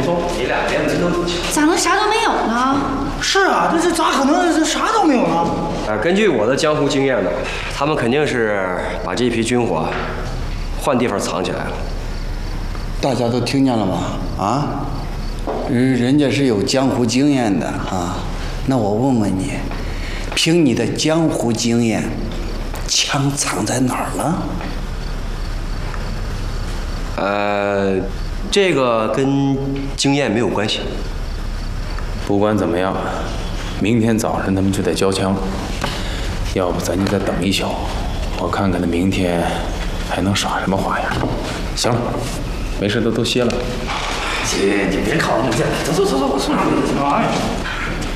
错，你俩连门都不敲。 咋能啥都没有呢？ 是啊，这咋可能这啥都没有呢？ 根据我的江湖经验呢，他们肯定是把这批军火换地方藏起来了。 大家都听见了吗？啊，人家是有江湖经验的啊。那我问问你，凭你的江湖经验，枪藏在哪儿了？ 这个跟经验没有关系。 不管怎么样，明天早上他们就得交枪，要不咱就再等一宿，我看看他明天还能耍什么花样。行了，没事都歇了。 姐，你别靠那么近，走，我送上你。哎。